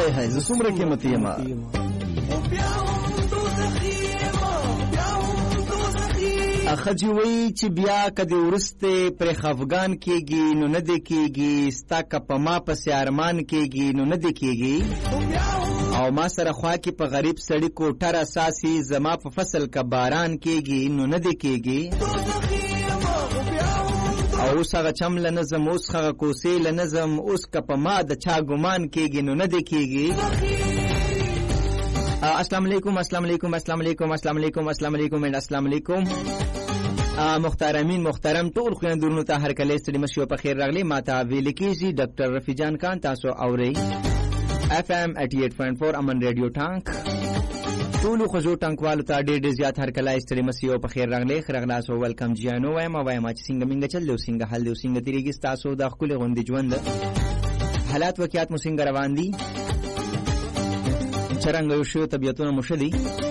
هاي هاي زه څومره قیمتي یم. اخجی وی چې بیا کدی ورسته پر خفغان کېږي نو نه دی کېږي، ستا کپه ما پسې ارمان کېږي نو نه دی کېږي، او ما سره خوا کې په غریب سړي کوټه راساسي زما په فصل که باران کېږي نو نه دی کېږي، او اوس هغه چم له نظم اوس هغه کوسې له نظم اوس که په ما د چا ګمان کېږي نو نه دی کېږي. السلام علیکم السلام علیکم السلام علیکم السلام علیکم السلام علیکم السلام علیکم. محترمین محترم ټول خویندورونو ته هر کله ستړي مشي په خیر راغلی. ما ته ویل کېږي ډاکټر رفیع جان خان، تاسو اورئ FM 88.4 امن ریډیو ټانک. ټولو خوږو ټانکوالو ته ډېر زیات هر کله ستړي مشي په خیر راغلی. خیرغلاس او ویلکم جانو وایم چې څنګه منګه چل دی څنګه حل دی څنګه تیریږي تاسو د خپل غوندې ژوند حالات واقعیات مو څنګه روان دي، چرنګ یو شو طبیعتونه مو ښه دي.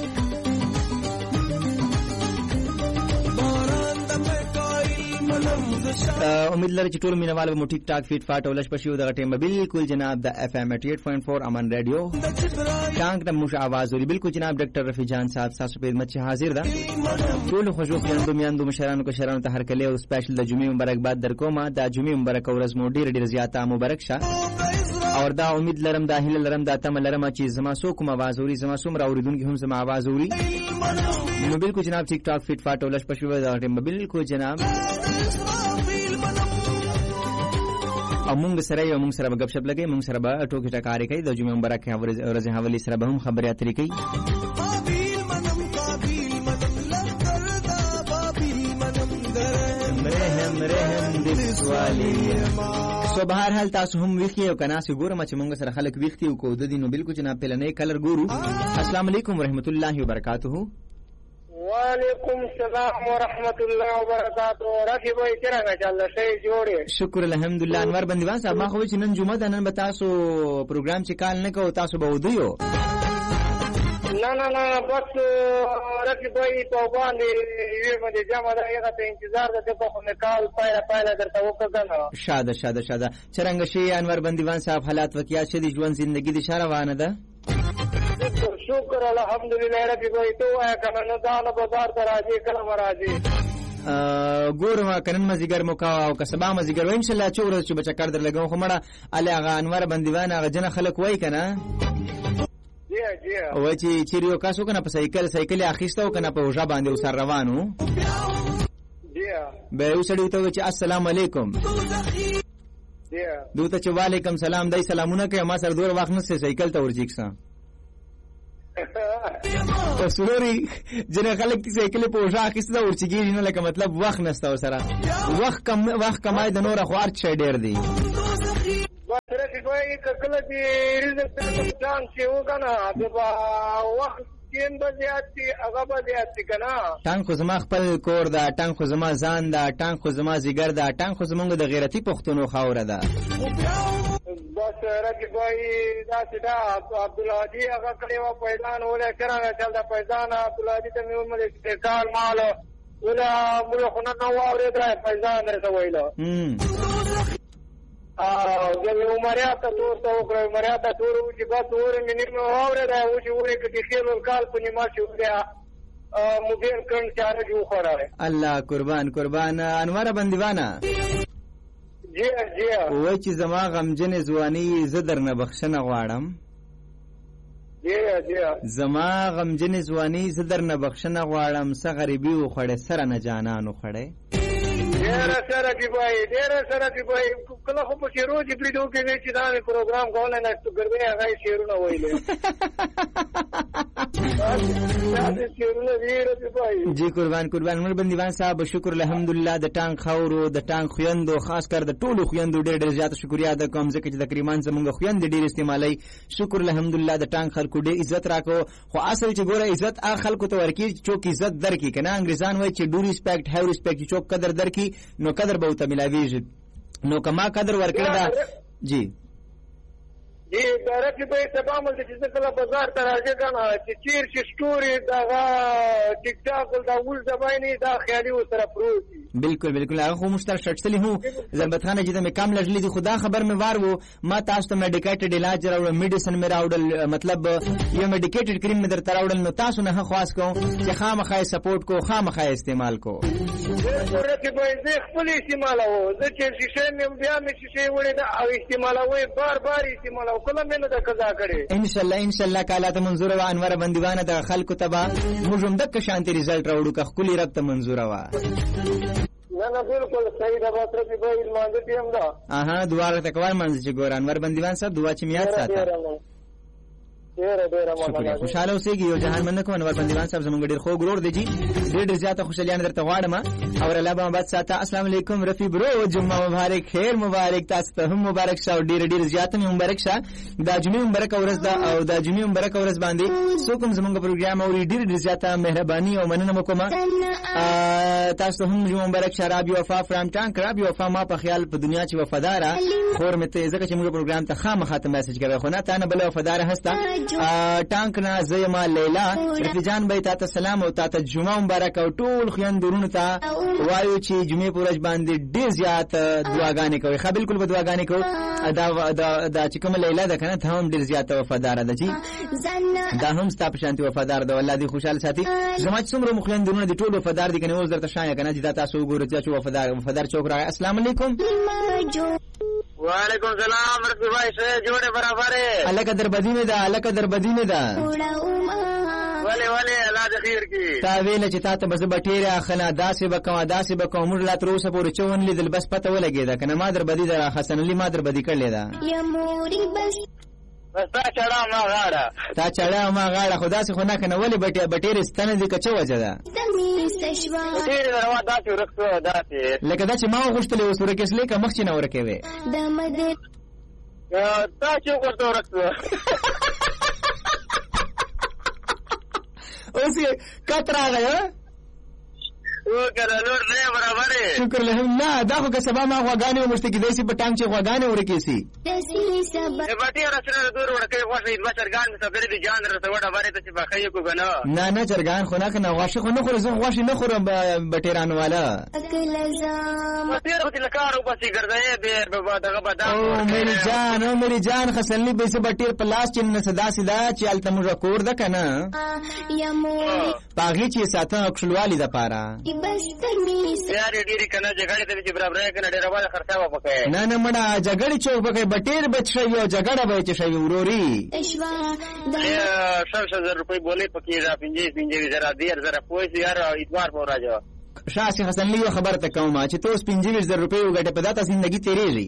امید لرم چې ټول مینوال به مو ټیک ټاک فیټ فاټ او لش پشي او دغه ټیم به بالکل جناب د FM 88.4 امن ریډیو ټانک د موش आवाज وري. بالکل جناب ډاکټر رفیع جان صاحب تاسو په خدمت حاضر ده. ټول خوشو خویندو میاندو مشرانو کو شرانو ته هر کله او سپیشل د جمعې مبارکباد درکوم. د جمعې مبارک ورځ مو ډیر زیاته مبارک شه، اور دا امید لرم دا هیله لرم دا تمه لرم چې زما سو کوم आवाज اوري زما سوم راوریدونکو هم زما आवाज اوري. نو بالکل جناب ټیک ټاک فیټ فاټ او لش پشي و دا ټیم بالکل جناب امونږ سره یو مونږ سره غب شپ لګي، مونږ سره به ټوکی ټکارې کوي. د جمعې مبارک ورځ حواله سره به هم خبرې اترې کوي. سو بهر حال تاسو هم ویخي او کناسي ګورم چې مونږ سره خلک ویختي او کو د دینو بالکل جناب پلنې کلر ګورو. السلام علیکم ورحمت الله وبرکاته. وعلیکم السلام ورحمت الله وبرکاته. رفیع بھائی څنګه چل شي جوړه؟ شکر الحمدلله. انور بندیوان صاحب ما خو چې نن جمعه ده، نن به تاسو پروګرام چې کال نه کوو تاسو به ودیو؟ نه بس رفیع بھائی په باندې یوه باندې جمع ده، هغه ته انتظار ده په خو کال پایله درته وکړم. شاده څنګه شي انور بندیوان صاحب؟ حالات واقعیات شه دي، ژوند زندگی دي ښه روانه ده؟ شکر الحمدلله. رفیع بھائی تو کنه نه دانه بازار ته راځي کله راځي ګورم کنن مزیګر موکا او کسبا مزیګر وای ان شاء الله چې ورځ چې بچکر در لګم خو مړه علي هغه انور بندیوان هغه جن خلک وای کنه جی وای چې چیرې کاسو کنه په سایکل اخیستو کنه په وجا باندې وسر روانو جی به یو سړی ته چې السلام علیکم دوته چې وعلیکم سلام دای سلامونه کوي. ما سره دور وخت نشته سایکل ته ورځیکسا سوري جن خلک چې سایکل په وجا اخیسته ورچګی نه لکه مطلب وخت نشته سره وخت کمای د نور خو ارچ ډیر دی. سره چې دوی کله چې ریزلټ ځان چې وګڼه د وخت کین بزیاتی هغه بزیاتی کنه. ټانک خو زما خپل کور ده، ټانک خو زما ځان ده، ټانک خو زما زیګر ده، ټانک خو زمونږ د غیرتی پښتونو خاوره ده. بس رکی کوئی دا سدا عبدالهادی هغه کړي و پیدان ولا څنګه چل دا پیدان عبدالهادی ته مې ومل استقال مال ولا موږ خو نه واورې درای پیدان درته ویلو جب عمریا ته ته وکړ عمریا ته ټول چې بس ور مې نه واورې دا و چې ورې کې خیر کال په نیمه شو بیا موبایل کڼ چاره جو خوراره. الله قربان انور بندیوانا جی وای چې زما غمجن ځواني زه درنه بخښنه غواړم. جی زما غمجن ځواني زه درنه بخښنه غواړم، څه غریبي وخوړې سره نه جانان وخوړې. ډېر سره دی بھائی کله خو په شیرو چې پریدو کې چې دا پروګرام کوله نه تو ګرځي هغه شیرونه وایله جی قربان مر بندیوان صاحب شکر الحمدلله. د ټانک خاورو د ټانک خویندو خاص کر د ټولو خویندو ډېر زیات شکریا ادا کوم ځکه چې د کریمان زمونږ خویند ډېر استعمالي. شکر الحمدلله. د ټانک خلکو ډېر عزت راکو، خو اصل چې ګوره عزت هغه خلکو ته ورکی چې عزت درکې کنه. انګریزان وایي چې ډو ریسپیکټ هاو ریسپیکټ، چې څوک قدر درکې نو قدر به وته ملاویږي. نو کما قدر ورکړه دا جی درته به سبا مل چې کله بازار ته راځي کنه چې چیر چې سټوري دا ټیک ټاک دا ول زبایني دا خیالي و سره پروتي بالکل بالکل هغه خو مشتر شټسلی هو زلبت خان چې د کم لجلی دي خدا خبر مې وار وو ما تاسو ته میډیکیټډ علاج راوړل میډیسن مې راوړل مطلب یو میډیکیټډ کریم مې درته راوړل نو تاسو نه خواس کوم چې خامخا سپورټ کو خامخا استعمال کو ورته به زه خپل استعمالو زه چې شیشه مې بیا مې شیشه وړې دا او استعمالوي بار بار استعمالو کله مې نه د قضا کړي ان شاء الله کاله ته منظور و انور بندیوانه د خلکو تبا موږ هم دک شانتي رزلټ راوړو که خولي رب ته منظور و نه بالکل صحیح ده بس ربي به ایمان دې هم دا اها دعا ته کوم منځ چې ګور انور بندیوان صاحب دعا چې میاد ساته شکریہ خوشاله اوسېږي یو جهان مننه کوم انور بندیوان صاحب زمونږ ډېر خو ګرور دی جی ډېر زیاته خوشالیان درته غواړم او الله به مبارک ساته السلام علیکم رفیع برو جمعه مبارک خیر مبارک تاسو ته هم مبارک شه ډېر زیاته مبارک شه دا جمعه مبارک ورځ ده او دا جمعه مبارک ورځ باندې څوک زمونږ پروګرام او ډېر زیاته مهرباني او مننه وکوم تاسو هم جمعه مبارک شه رابي وفا فرام ټانک رابي وفا ما په خیال په دنیا چې وفاداره خور مې ته ځکه چې موږ پروګرام ته خامخا ته میسج کوي خو نه تا نه بل وفادار هستا ټانک نه زما لیلا رفیع جان بای ته سلام او ته جمعه مبارک او ټول خويندورونو ته وایو چې جمعه پورج باندې ډیر زیات دعاګانې کوي خا بالکل به دعاګانې کوي دا چې کوم لیلا ده کنه ته هم ډیر زیات وفادار ده جی دا هم ستاسو شانتي وفادار ده الله دې خوشاله ساتي زما چې څومره خويندورونو دي ټول وفادار دي کنه اوس درته شای کنه چې تاسو وګورئ چې وفادار چوک راغی السلام علیکم وعلیکم السلام رفیع بھائی سے جوڑے برابر ہے الله قدر بدی میں دا ولی الله دې خیر کی تا ویل چې تا ته بس بټیره خنا داسې بکو موږ لا تر اوسه پورې چون لیدل بس پته ولګی دا کنه ما در بدی در حسن علی ما در بدی کړل دا یا موري بس تا چړا ما غاړه خدا سي خو نه کنه ولی بټیره ستنه دي کچ وجه ده ډیر دروا داسې ورکو داسې لکه دا چې ما غوښتل اوس ورکه سلی که مخ چې نه ورکه وي د مدد تا چې ورته ورکو اوس کتر راغی وکړه نور نه برابر شکر له نه دا خو که سبا ما غواګانې ومشته کې دیسي په ټانګ چې غواګانې ورکې سي باټي رسره دور ورکې غوښې د چرګان څخه بری جان رسته وړه باندې ته چې باخې کو غنه نه چرګان خو نه کنه غوښه خو نه خور زه غوښه نه خورم بټیران والا بټیر خو تل کارو بسې ګرځي به دغه بدام او مری جان خسنلی به سه بټیر په لاس چې نه صدا سیدا چې الته موږ کور ده کنه یا موري باغی چې ساته خپلوالي ده پاره بس تمی یار ډیری کنه جګړه ته چې برابر کنه ډیر واده خرڅه وکړي نه مړه جګړه چوک بکې بټیر بچي یو جګړه به چې شي وروري اشوا د 100,000 روپۍ بولې پکې را 50,000 10,000 پوي یار اتوار په راځو شاسي حسن لی خبر ته کوم چې توس 50,000 روپۍ وګټه په داته زندگی تیریږي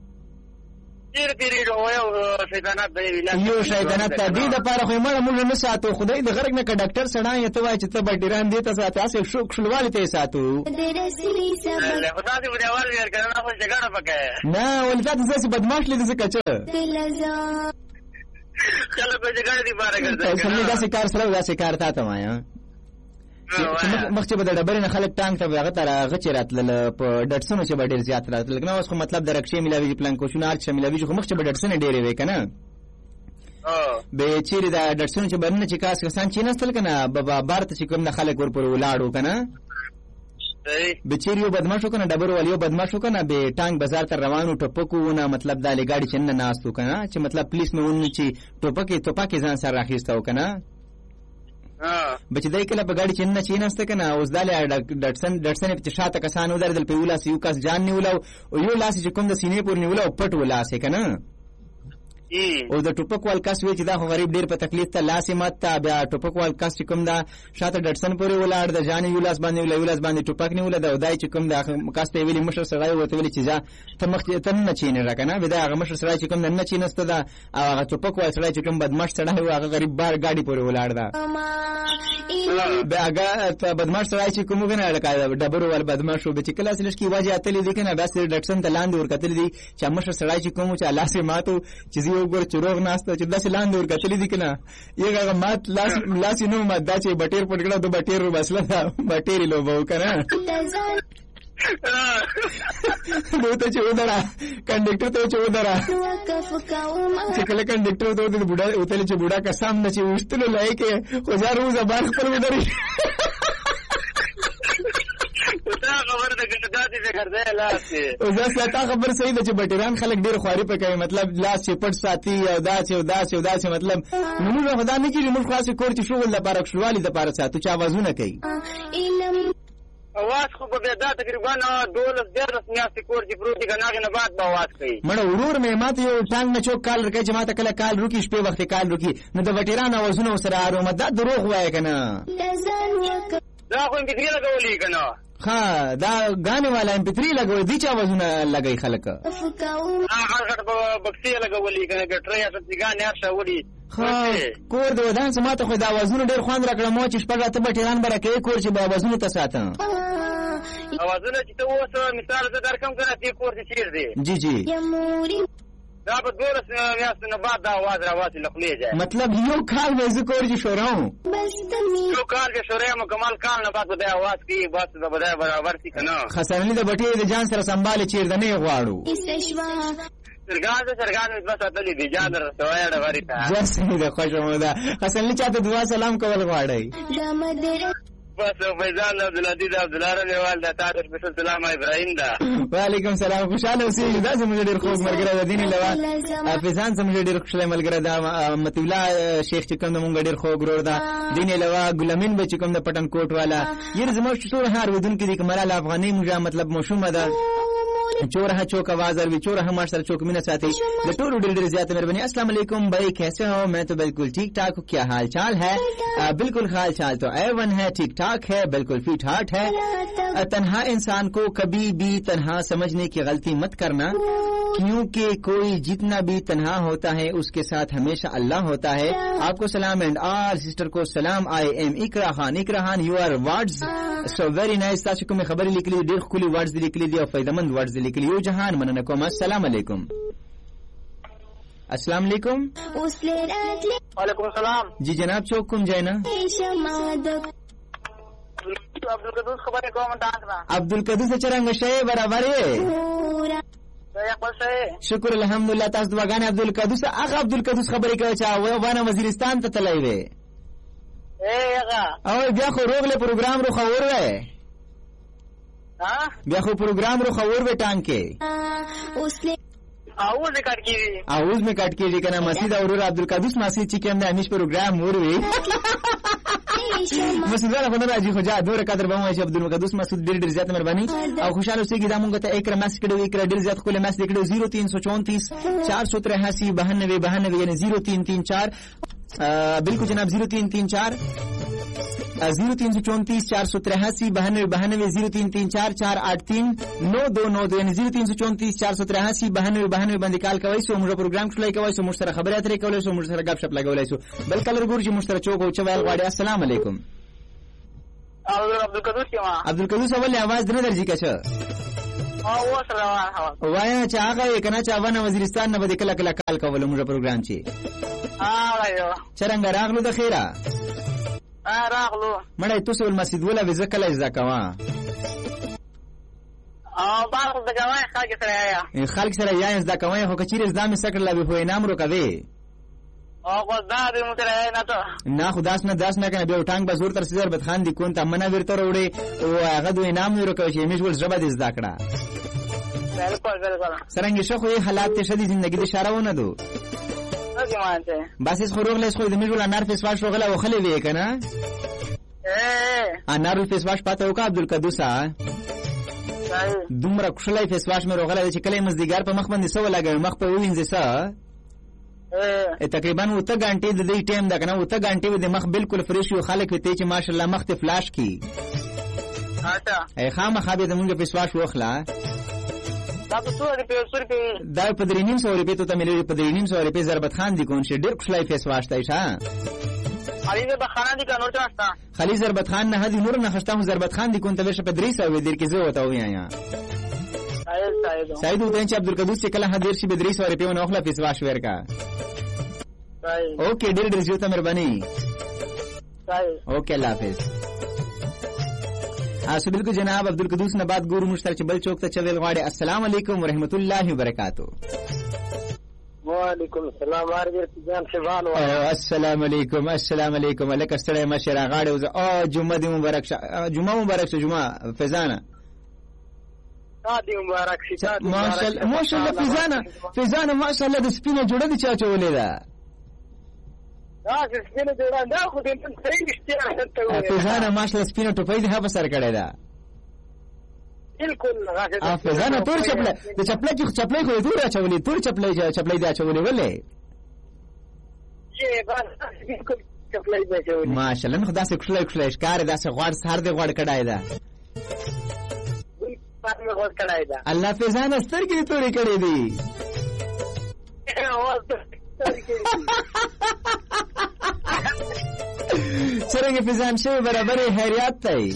تیر او شیطانات دی ویل یو شیطانات ته دې د پاره خو موږ نه ساتو خدای د غرق نه ک ډاکټر سړی ته وای چې ته بډیران دې ته ساتي اسه شوک شلوالي ته ساتو له خدای دې ودیوال ور کنه خو جګړه پکې نه ولته دې بدمعاش لیدې څه کچ خلک جګړه دی بار ګرځي څنګه داسې کار سره داسې کار تا ته وایا مخکې به د ډبرې نه خلک ټانک ته هغه ته راغچې راتلل په ډټسنو چې به ډېر زیات راتلل کنه اوس خو مطلب د رکشې ملاوي پلان کوشونه ارچ ملاوي خو مخکې به ډټسنې ډېرې وې کنه به چیرې دا ډټسنو چې برنه چې کاس کسان چې نستل کنه بابا بارت چې کوم نه خلک ور پر ولاړو کنه به چیرې یو بدمعشو کنه ډبر والیو بدمعشو کنه به ټانک بازار ته روانو ټپکونه مطلب دا لګاډي چې نه ناستو کنه چې مطلب پولیس مې ونی چې ټوپکې ځان سره راخیستو کنه بچ دای کله په گاډي چنه چینسته کنه اوس داله ډټسن په شاته کسانو دردل په ولاس یو کس جان نیولو او یو لاس چې کوم د سینې پور نیولو پټ ولاسه کنه او د ټوپک وال کس وی چې دا خو غریب ډیر په تکلیف ته لاس مات ته بیا ټوپک وال کس چې کوم دا شاته ډټسن پورې ولاړ د جان یو لاس باندې ټوپک نیول دا ودای چې کوم دا کس ته ویلي مشر سړی وته ویلي چې ځا ته مخ ته نه چینه را کنه بیا هغه مشر سړی چې کوم نه چینسته دا هغه ټوپک وال سړی چې کوم بدمعش سړی و هغه غریب بار گاډي پورې ولاړ دا بیا هغه بدمعش سړی چې کوم غنه لکه ډبرو ول بدمعش به چې کلاس لشکي واجه اتلې دي کنه بس ډټسن ته لاندې ورکتل دي چې مشر سړی چې کوم چې الله سي ماتو چې یو ګور چروغ ناسته چې داسې لاندې ورکتلې دي کنه یګه مات لاس نو مات دا چې بټیر پټګړه د بټیر بسله دا بټیر لوبو کنه نو ته چې ودرا کنډکټر ته چې ودرا چې کله کنډکټر ته د بوډا وتل چې بوډا کا سامنے چې وشتل لایکه خو زار روزه بار خپل ودرې دا خبر ده فکر دی لاس کې او زه تا خبر صحیح ده چې بټیران خلک ډېر خواري په کوي مطلب لاس چې پټ ساتي او داسې مطلب موږ خدا نه کیږي موږ خاصه کور چې شغل لپاره شوالي لپاره ساتو چې आवाजونه کوي اواز خو به دا تقریبا 12 میاشتې کور چې پروت دي کنه نه بعد به आवाज کوي مړ ورور مې ماته یو ټانګ نه چوک کال رکې چې ماته کله کال روکی شپې وخت کال روکی نو د بټیران आवाजونه سره ارومه دا دروغ وای کنه دا خو MP3 لګولې کنه ها دا غانې والا MP3 لګوي دي چې आवाजونه لګي خلک هغه بکسي لګولې کنه ګټري اته ځګان هرڅه وړي کور د ودان سماته خو دا आवाजونه ډېر خوند راکړه مو چې شپږ ته بټیران برکې کور چې به आवाजونه ته ساتم आवाजونه چې ته اوس مثال زه درکم کنه چې کور چې چیر دی جی دا په 12 میاشتو نه بعد دا आवाज راوځي لخلې ځای مطلب یو کال به زه کور چې شوراو یو کال کې شورا مکمل کال نه بعد به आवाज کوي بس دا به برابر شي کنه خسرنی د بټې د جان سره سنبال چیر دنه غواړو سرګان بس اتلې دي جان رسوي دا غری ته جسمه د خوشمو ده حسن چاته دعا سلام کول غواړي بس فیضان عبدالعزیز عبدالله نیوال دا تاسو په سلام ابراهیم دا وعلیکم سلام خوشاله اوسئ دا زموږ ډېر خوږ ملګری د دین لوا فیضان زموږ ډېر خوشاله ملګری دا متي الله شیخ چې کوم موږ ډېر خوږ ورور دا دین لوا ګلمین به چې کوم د پټن کوټ والا یره زموږ ټول هر ودون کې د کمال افغاني موږ مطلب مشومه ده چورها چوک आवाज और चोर हमारे सर चौक में न साथी लटोर उड़े ज्यादा मेहरबानी अस्सलाम वालेकुम भाई कैसे हो मैं तो बिल्कुल ठीक ठाक हूँ क्या हाल चाल है बिल्कुल हाल चाल तो A1 है ठीक ठाक है बिल्कुल फिट हार्ट है तन्हा इंसान को कभी भी तन्हा समझने की गलती मत करना क्योंकि कोई जितना भी तन्हा होता है उसके साथ हमेशा अल्लाह होता है आपको सलाम एंड ऑल सिस्टर को सलाम I am Iqra Khan you are words so very nice ताकि को मैं खबर लिख ली देख खुली वर्ड्स लिख ली और फायदेमंद वर्ड्स लिख ली जहान मनन को अस्सलाम वालेकुम अस्सलाम वालेकुम वालेकुम सलाम जी जनाब चौक कुम जाए ना अब्दुल कदूस खबर को मंटाकना अब्दुल कदूस चरंग शे बराबर है शुक्र अल्हम्दुलिल्लाह तास दुआगान अब्दुल कदूस आगा अब्दुल कदूस खबर के चा वाना वजीरिस्तान ته تلای وې او بیا خو روغله پروګرام رو خور وې بیا خو پروګرام رو خور وې ټانګ کې आवाज में काट के लेकिन मसीद और अब्दुल कदूस मसीद چې کوم د همیش پروګرام ور وې مسعود خو نه راځي خو جا دوره قدر به مو چې عبدل قدوس مسعود ډېر زیات مهرباني او خوشاله اوسئ دا مونږ ته اکرم مس کړو اکرم ډېر زیات کوله مس کړو 0334 483 92 یعنی 0334 बिल्कुल जनाब 0334 0334 483 92 0334 483 9292 यानी 0334 483 92 باندې کال کوي سو موږ پروګرام شلای کوي سو موږ سره خبرې اترې کولای سو موږ سره غب شپ لګولای سو بل کلر ګور چې موږ سره چوک او چوال غواړي السلام علیکم عبدل قدوس کما عبدل قدوس اول आवाज نه درځي کښه او سره وایا چې هغه کنه چې افغان وزیرستان نه بده کله کله کال کول موږ پروګرام چی چرنګ راغلو د خیره راغلو مړی تاسو ول مسجد ولا وزه کله ځا کوا باغ د جوای خلک سره یا خلک سره یا ځا کوي هو کچیر زدامه سکر لا به انعام رو کوي او غدا دې مو سره نه ته نه خداس نه داس نه کنه به ټانګ بزور تر سیدر بد خان دي کون ته منه ورته وروړي او هغه د انعام ورو کوي چې میشول زبد زدا کړه سرنګ شخو حالات ته شدي ژوندۍ د اشاره دو بس خروغ لیس خو د میجول انار فیس واش روغله او خلی وی کنه انار فیس واش پته وک عبدل قدوس دومره کښلای فیس واش مې روغله چې کله مزدیګار په مخ باندې سو لګوي مخ په وینځه سا تقریبا وته غانټې د دې ټیم دا کنه وته غانټې د مخ بالکل فریش یو خلک وته چې ماشاءالله مخ ته فلاش کی اچھا خامخا به د مونږ فیس واش وخلا دا په 100 روپے دا په 300 روپے ته ملي په 300 روپے ضربت خان دي کون شي ډیر کښلای فیس واش تای ښا خلیل بخانه دي کنه ورته واسطه خلیل ضربت خان نه هدي نور نه خشتم ضربت خان دي کون ته ورشه په 300 ودیر کې زه وته ویا سعید ودین چې عبدل قدوس چې کله حاضر شي به 300 روپے ونه اخلا فیس واش ورکا اوکے ډیر زیات مهرباني اوکے الله حافظ اسو بالکل جناب عبدل قدوس نے بات گورو مشترک بل چوک ته چویل غواړي السلام علیکم ورحمت الله وبرکاتہ وعلیکم السلام ورحمت جان شوال السلام علیکم السلام علیکم الک استړی مشره غاړي او جمعه دی مبارک جمعه مبارک جمعه فیضانه تادي مبارک شي ماشاءالله فیضانه ماشاءالله د سپینه جوړه دي چا چولې ده دا سپینه جوړه دا خو دې صحیح اشتیا ته فیضانه ماشاءالله سپینه ټوپۍ ده په سر کړې ده بالکل فیضانه تور چپله د چپلې خو تور اچولې تور چپلې ده اچولې ولې بالکل چپلې ده اچولې ماشاءالله خدا سه کښلې ښکار ده سه غوړ سر دې غوړ کړای ده الله فیضانه سترګې تورې کړې دي څرنګه فیضان شوی برابرې خیریات دی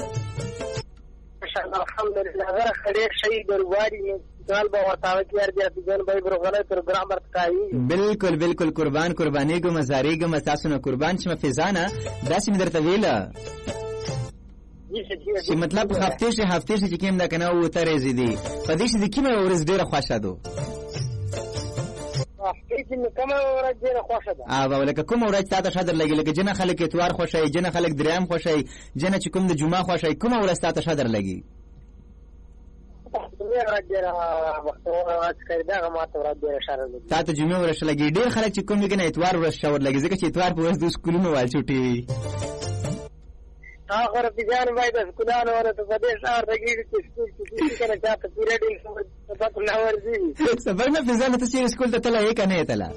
الحمدلله غره خړې شي درواړي دال به ورتاوي یار دې ځان به پروګرام بالکل بالکل قرباني ګم زاري ګم تاسو نه قربان شمه فیضانه داسې مې درته ویله چې مطلب هفته شي چې کوم دا کنه او ترې زیدي په دې چې کومه ورځ ډیره خوښه ده کومه ورځ ډیره خوښه ده ولکه کومه ورځ تاسو شادر لګي لکه جنه خلک اتوار خوشي جنه خلک دریم خوشي جنه چې کوم د جمعه خوشي کومه ورځ تاسو شادر لګي تاسو جمعه ورځ لګي ډیر خلک چې کوم کې نه اتوار ورځ شاور لګي ځکه چې اتوار په ورځ د سکولونو وال چټي هغه رفیقان باید سکولانو ورته په دې شهر دګي چې سکول کې کنه چاته پیریډینګ په نه ورځي سبا نه فیضانه ته سکول ته تله یې کنه تله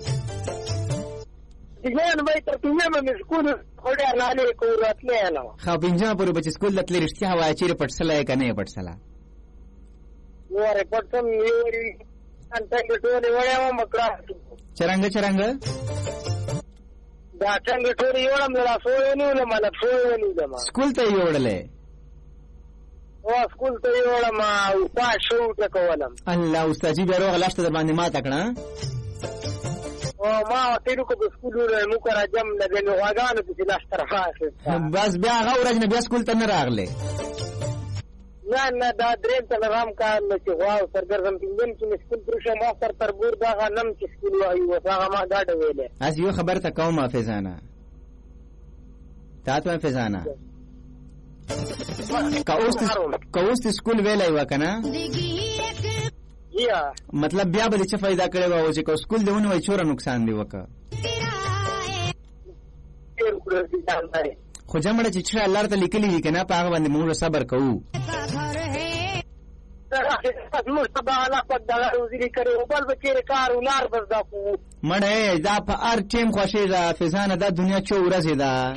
دیګان باید ته مې سکول خوري نه کو راتله نه خو پنځه پر بچ سکول ته رښتیا وای چې پټسله کنه پټسله وره پټم یوري انت ټولې وړم مکړه چرنګ دا څنګه ټولې وړم لا سوې نه مله سوې نه سکول ته یوړلې سکول ته وړم او پاشو تکولم الله استاد جی بیروغ لاشته در باندې ما تکړه او ما تیرو کو سکول نو کرا جم نه نو واغانو چې لاس طرفه بس بیا غوړج نه بیا سکول ته نه راغله نه دا دریم ته رام کار نه چې واو سرګرم پینځم چې سکول پرشه ما سر تربور دا غنم چې سکول وایو هغه ما دا ویلې اس یو خبر ته کومه فیضانه تاسو فیضانه کاوست سکول ویلای وکنه یا مطلب بیا به څه فائدہ کړي وو چې کو سکول دیونه وای چوره نقصان دی وکړه خو جمعه چې الله تعالی لیکلی دي کنه په هغه باندې موږ صبر کوو مستباله په دغه وزیر کړي او بل بچی کار ولار بس دا کو مړې دا په ار ټیم خوشي دا فیضانه دا دنیا چو ورځي دا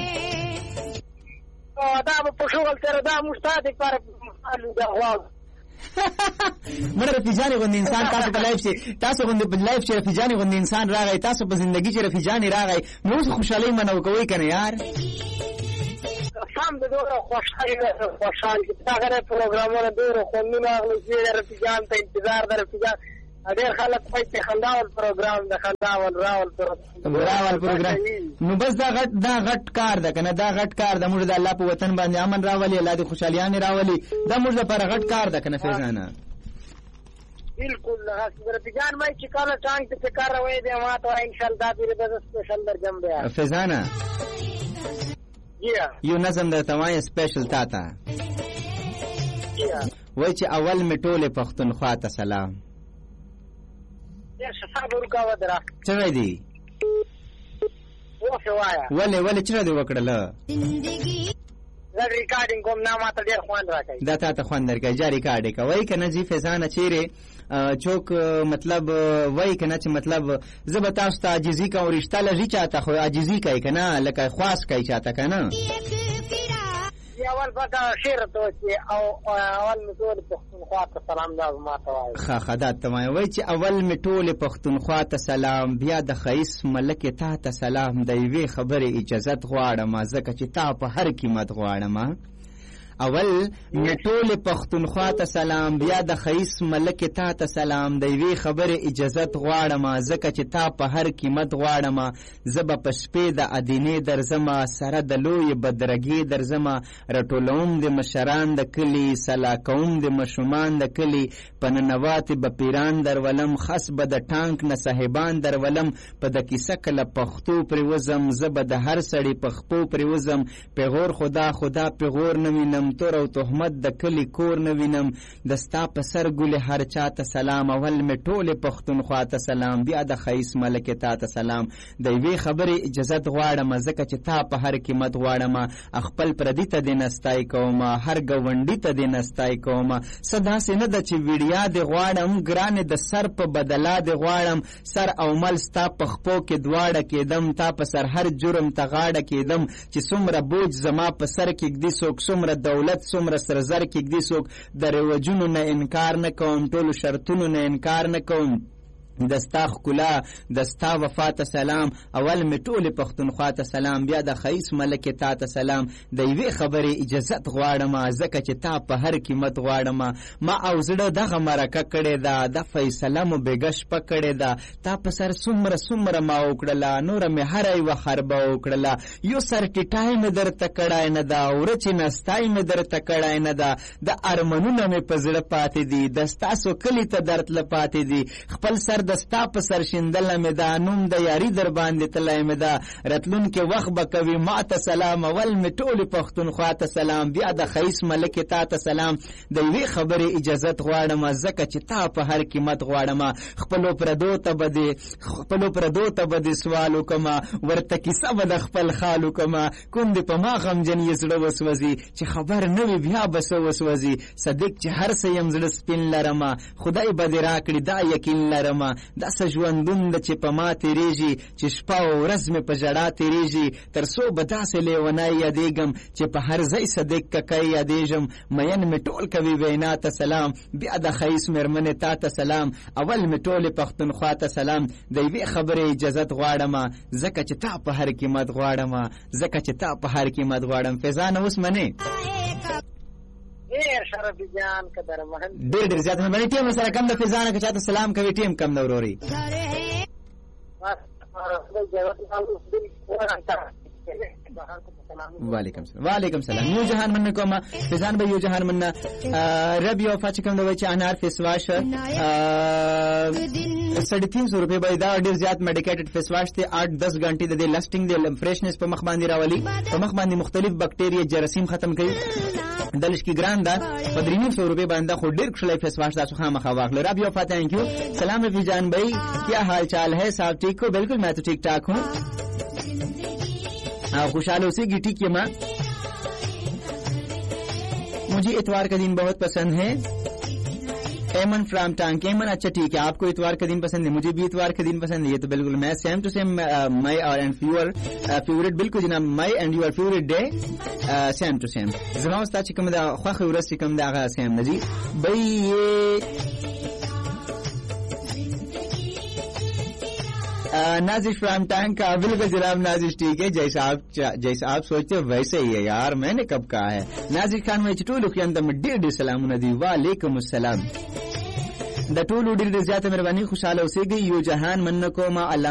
دا په شغل سره دا مستعد پر دا واو مړه فیضانه غوند انسان تاسو په لایف کې تاسو غوند په لایف کې فیضانه غوند انسان راغی تاسو په ژوندۍ کې فیضانه راغی نو خوشالۍ منو کوي کنه یار سم د دوه خوشحال دا غره پروګرامونه دوه خوندونه غوښتي رفیقان ته انتظار در رفیقان ډېر خلک په خنداول پروګرام د خنداول راول پروګرام نو بس دا غټ کار ده کنه دا غټ کار د موږ د الله په وطن باندې امن راولي الله د خوشحالیان راولي دا موږ لپاره غټ کار ده کنه فیضانه بالکل رفیقان مې چې کله څنګه ته کار وای دی ما ته ان شاء الله د سپیشل درجم بیا فیضانه یو نظم د تمای سپیشل تاته وای چې اول می ټوله پښتونخوا ته سلام یا صاحب ورکاوه درا څنګه دی ولې چې دی وکړله زه ریکارډینګ کوم نه ماته ډېر خوند راکړي دا ته خوند درکړي جا ریکارډ کوي کنه جی فیضانه چیرې چوک مطلب وای کنه چې مطلب زب تاسو ته عاجزی کا او رشتہ لږی چاته خو عاجزی کوي کنه لکه خاص کوي چاته کنه اول پتا شعر ته چې او اول مټول پښتونخوا ته سلام دا ماته وای خدا ته وای چې اول مټول پښتونخوا ته سلام بیا د خیس ملک ته ته سلام د وی خبره اجازه غواړم ځکه چې تا په هر قیمت غواړم اول مټول پښتونخوا ته سلام بیا د خیس ملک ته ته سلام د وی خبره اجازه غواړم ځکه چې تا په هر قیمت غواړم زب پشپې د ادینې درزما سره د لوی بدرګي درزما رټولوم د مشران د کلی سلاکوم د مشومان د کلی پننوات به پیران درولم خصب د ټانک نه صاحبان درولم په د کیسه کله پښتو پر وزم زب د هر سړی پخپو پر وزم پیغور خدا پیغور نمینم وینم تور او تهمت د کلی کور نه وینم دستا په سر ګل هر چاته سلام اول می ټول پښتونخوا ته سلام بیا د خیس ملک ته سلام د وی خبرې اجازت غواړم ځکه چې تا په هر قیمت غواړم خپل پردی ته د نستای کوم هر گونډی ته د نستای کوم صدا سینه د چې ویډیا د غواړم ګران د سر په بدلا د غواړم سر او مل ستا په خپو کې دواړه کېدم تا په سر هر جرم ته غاړه کېدم چې څومره بوج زما په سر کې ګدي څوک څومره دولت څومره سرزر کې ګدي څوک د رواجونو نه انکار نه کوم ټولو شرطونو نه انکار نه کوم دستا خکلا دستا وفات سلام اول می ټول پښتونخوا ته سلام بیا د خیس ملک ته سلام د یوې خبرې اجازت غواړم ځکه چې تا په هر قیمت غواړم ما او زړه دغه مرکه کړې ده د فیصله مو بېګش پکړې ده تا په سر څومره ما وکړله نور مې هر یوه خربه وکړله یو سر ټیټای مې درته کړی نه ده ورچې نستای مې درته کړی نه ده د ارمنونه مې په زړه پاتې دي د ستاسو کلي ته درتله پاتې دي خپل سر دستا په سر شیندله مې ده نوم د یاري در باندې تلی مې ده راتلونکي وخت به کوي ما ته سلام اول مې ټولې پښتونخوا ته سلام بیا د خیس ملک ته سلام د یوې خبرې اجازت غواړم ځکه چې تا په هر قیمت غواړم خپلو پردو ته به دې سوال وکړم ورته کیسه به د خپل خال وکړم کوم دې په ما غمجن یې زړه وسوځي چې خبر نه وي بیا به څه وسوځي صدق چې هر څه یم زړه سپین لرم خدای به دې راکړي دا یقین لرم داسې ژوندون ده چې په ما تېرېږي چې شپه او ورځ مې په ژړا تېرېږي تر څو به داسې لیونی یادېږم چې په هر ځای صدق ککی یادېږم مین مې ټول کوي وینا ته سلام بیا د خیس مېرمنې ته سلام اول مې ټولې پښتونخوا ته سلام د یوې خبرې اجازت غواړم ځکه چې تا په هر قیمت غواړم فیضانه اوس منې شرفي جان قدرمن ډېر زیات مې ټیم سره کم د فیضانه که چاته سلام کوي ټیم کم د وروري وعلیکم سلام یو جهان من کومه فیضان به یو جهان من رب یو فاچ کوم دوی چې انار فیس واش 350 روپے به دا ډیر زیات میډیکیټډ فیس واش ته 8-10 غنټې د لاسټینګ د فرشنس په مخ باندې راولي په مخ باندې مختلف بکټیریا جراثیم ختم کوي دلش کی ګران دا 350 روپے باندې خو ډیر ښه فیس واش تاسو خامخا واخلو رب یو فاچ थैंक यू سلام فیضان بھائی क्या हाल चाल है साहब ठीक हो बिल्कुल मैं तो ठीक ठाक हूं खुशहाल उसी की ठीक है माँ मुझे इतवार का दिन बहुत पसंद है एमन फ्रॉम टांग एमन अच्छा ठीक है आपको इतवार का दिन पसंद है मुझे भी इतवार का दिन पसंद है ये तो बिल्कुल मैं सेम टू सेम माई और एंड फ्यूअर फेवरेट बिल्कुल जनाब माई and your favourite day same to same जमा उस्ताद चिकम दा ख्वाख उरस चिकम दा आगा सेम नजी भाई ये नाजिश फ्रॉम टैंक का बिल्कुल जनाब नाजिश ठीक है जैसा आप सोचते हो वैसे ही है यार मैंने कब कहा है नाजिश खान में टोलू के अंदर में डेढ़ सलाम नदी वालेकुम अस्सलाम द टोलू डेढ़ ज्यादा मेहरबानी खुशहाल हो गई यो जहान मन को मा अल्लाह